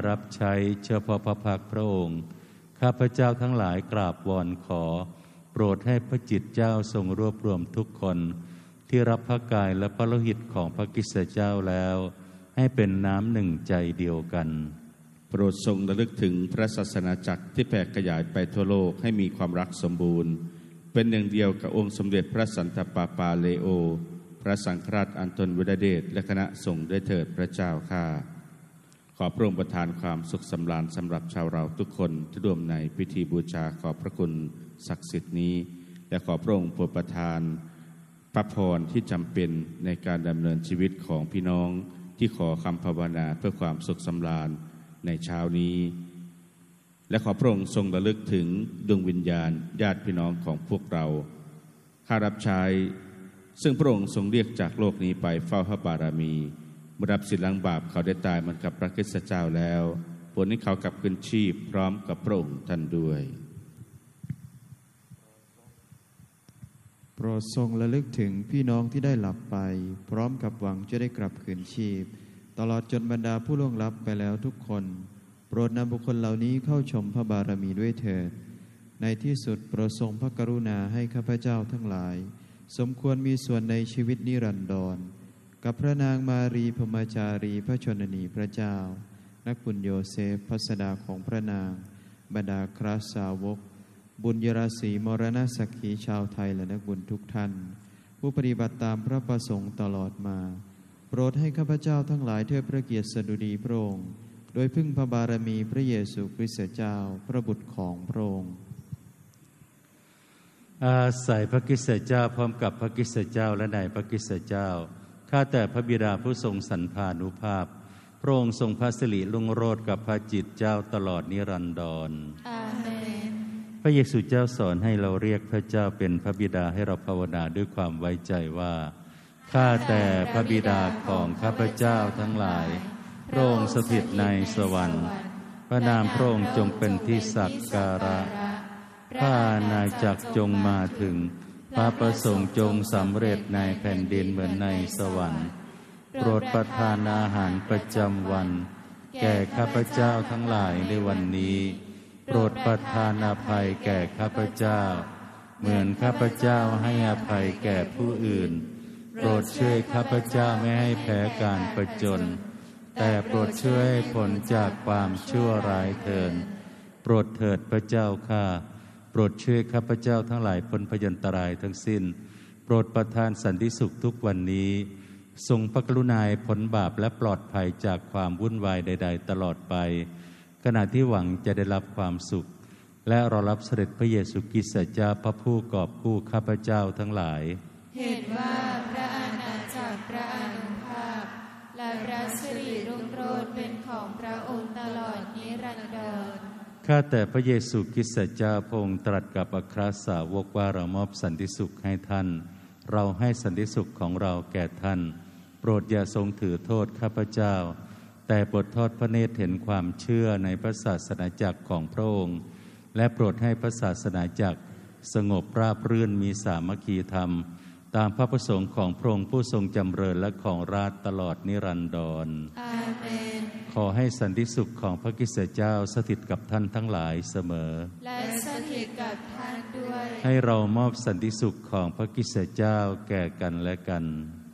รับใช้เฉพาะพระพักตร์พระองค์ข้าพเจ้าทั้งหลายกราบวอนขอโปรดให้พระจิตเจ้าทรงรวบรวมทุกคนที่รับพระกายและพระโลหิตของพระคริสตเจ้าแล้วให้เป็นน้ำหนึ่งใจเดียวกันโปรดทรงระลึกถึงพระศาสนาจักรที่แผ่ขยายไปทั่วโลกให้มีความรักสมบูรณ์เป็นหนึ่งเดียวกับองค์สมเด็จพระสันตะปาปาเลโอพระสังฆราชอันตนวดเดชและคณะสงฆ์ด้วยเถิดพระเจ้าข้าขอพระองค์ประทานความสุขสำราญสำหรับชาวเราทุกคนที่ร่วมในพิธีบูชาขอบพระคุณศักดิ์สิทธิ์นี้และขอพระองค์โปรดประทานพระพรที่จำเป็นในการดำเนินชีวิตของพี่น้องที่ขอคำภาวนาเพื่อความสุขสำราญในเช้านี้และขอพระองค์ทรงระลึกถึงดวงวิญญาณญาติพี่น้องของพวกเราข้ารับใช้ซึ่งพระองค์ทรงเรียกจากโลกนี้ไปเฝ้าพระบารมีเมื่อรับสิทธิล้างบาปเขาได้ตายเหมือนกับพระคริสตเจ้าแล้วผลให้เขากลับคืนชีพพร้อมกับพระองค์ท่านด้วยโปรดทรงระลึกถึงพี่น้องที่ได้หลับไปพร้อมกับหวังจะได้กลับคืนชีพตลอดจนบรรดาผู้ล่วงลับไปแล้วทุกคนโปรดนำบุคคลเหล่านี้เข้าชมพระบารมีด้วยเถิดในที่สุดโปรดทรงพระกรุณาให้ข้าพเจ้าทั้งหลายสมควรมีส่วนในชีวิตนิรันดรกับพระนางมารีพรหมจารีพระชนนีพระเจ้านักบุญโยเซฟพัสดาของพระนางบรรดาคราสาวกบุญยราศีมรณสักขีชาวไทยและนักบุญทุกท่านผู้ปฏิบัติตามพระประสงค์ตลอดมาโปรดให้ข้าพเจ้าทั้งหลายเทิดพระเกียรติสดุดีพระองค์โดยพึ่งพระบารมีพระเยซูคริสต์เจ้าพระบุตรของพระองค์อาศัยพระคริสต์เจ้าพร้อมกับพระคริสต์เจ้าและในพระคริสต์เจ้าข้าแต่พระบิดาผู้ทรงสรรพานุภาพพระองค์ทรงพระสิริรุ่งโรจน์กับพระจิตเจ้าตลอดนิรันดรอาเมนพระเยซูเจ้าสอนให้เราเรียกพระเจ้าเป็นพระบิดาให้เราภาวนาด้วยความไว้ใจว่าข้าแต่พระบิดาของข้าพเจ้าทั้งหลายพระองค์สถิตในสวรรค์พระนามพระองค์จงเป็นที่สักการะพระอาณาจักรจงมาถึงพระประสงค์จงสำเร็จในแผ่นดินเหมือนในสวรรค์โปรดประทานอาหารประจำวันแก่ข้าพเจ้าทั้งหลายในวันนี้โปรดประทานอภัยแก่ข้าพเจ้าเหมือนข้าพเจ้าให้อภัยแก่ผู้อื่นโปรดช่วยข้าพเจ้าไม่ให้แพ้การประจนแต่โปรดช่วยให้พ้นจากความชั่วร้ายเถิดโปรดเถิดพระเจ้าข้าโปรดช่วยข้าพเจ้าทั้งหลายพ้นพยันตรายทั้งสิ้นโปรดประทานสันติสุขทุกวันนี้ทรงพระกรุณาพ้นบาปและปลอดภัยจากความวุ่นวายใดๆตลอดไปขณะที่หวังจะได้รับความสุขและรอรับเสด็จพระเยซูคริสต์เจ้าพระผู้กอบกู้ข้าพเจ้าทั้งหลายเหตุว่าพระอาณาจักรพระอานุภาพและพระสิริรุ่งโรจน์เป็นของพระองค์ตลอดนิรันดรข้าแต่พระเยซูคริสต์เจ้าพระองค์ตรัสกับอัครสาวกว่าเรามอบสันติสุขให้ท่านเราให้สันติสุขของเราแก่ท่านโปรดอย่าทรงถือโทษข้าพเจ้าแต่โปรดทอดพระเนตรเห็นความเชื่อในพระศาสนาจักรของพระองค์และโปรดให้พระศาสนาจักรสงบราบรื่นมีสามัคคีธรรมตามพระประสงค์ของพระองค์ผู้ทรงจำเริญและของราชตลอดนิรันดรอาเมนขอให้สันติสุขของพระคริสต์เจ้าสถิตกับท่านทั้งหลายเสมอและสถิตกับท่านด้วยให้เรามอบสันติสุขของพระคริสต์เจ้าแก่กันและกัน